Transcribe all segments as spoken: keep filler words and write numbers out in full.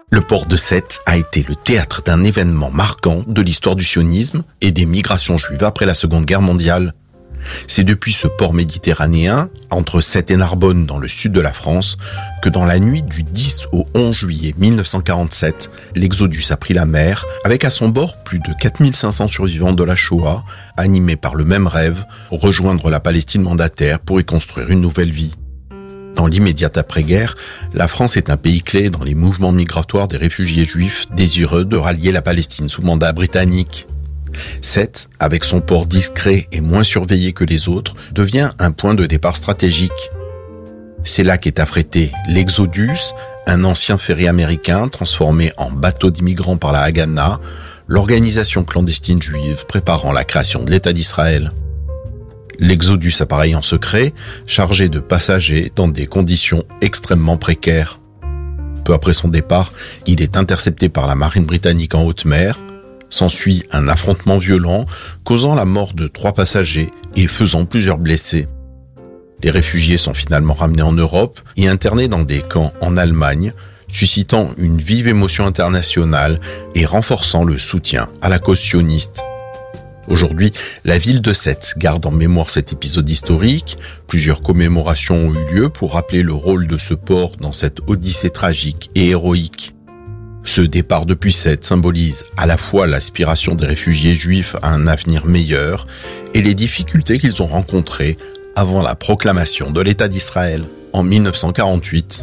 Le port de Sète a été le théâtre d'un événement marquant de l'histoire du sionisme et des migrations juives après la Seconde Guerre mondiale. C'est depuis ce port méditerranéen, entre Sète et Narbonne dans le sud de la France, que dans la nuit du dix au onze juillet mille neuf cent quarante-sept, l'Exodus a pris la mer, avec à son bord plus de quatre mille cinq cents survivants de la Shoah, animés par le même rêve, rejoindre la Palestine mandataire pour y construire une nouvelle vie. Dans l'immédiate après-guerre, la France est un pays clé dans les mouvements migratoires des réfugiés juifs désireux de rallier la Palestine sous mandat britannique. Sète, avec son port discret et moins surveillé que les autres, devient un point de départ stratégique. C'est là qu'est affrété l'Exodus, un ancien ferry américain transformé en bateau d'immigrants par la Haganah, l'organisation clandestine juive préparant la création de l'État d'Israël. L'Exodus appareille en secret, chargé de passagers dans des conditions extrêmement précaires. Peu après son départ, il est intercepté par la marine britannique en haute mer. S'ensuit un affrontement violent, causant la mort de trois passagers et faisant plusieurs blessés. Les réfugiés sont finalement ramenés en Europe et internés dans des camps en Allemagne, suscitant une vive émotion internationale et renforçant le soutien à la cause sioniste. Aujourd'hui, la ville de Sète garde en mémoire cet épisode historique. Plusieurs commémorations ont eu lieu pour rappeler le rôle de ce port dans cette odyssée tragique et héroïque. Ce départ depuis Sète symbolise à la fois l'aspiration des réfugiés juifs à un avenir meilleur et les difficultés qu'ils ont rencontrées avant la proclamation de l'État d'Israël en mille neuf cent quarante-huit.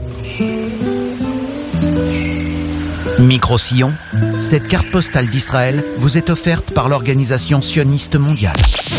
Micro-Sillon, cette carte postale d'Israël vous est offerte par l'Organisation sioniste mondiale.